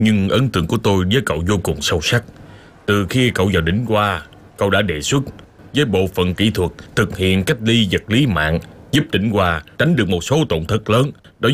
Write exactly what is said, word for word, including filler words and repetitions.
Nhưng ấn tượng của tôi với cậu vô cùng sâu sắc. Từ khi cậu vào đỉnh Hoa, cậu đã đề xuất với bộ phận kỹ thuật thực hiện cách ly vật lý mạng, giúp đỉnh Hoa tránh được một số tổn thất lớn đối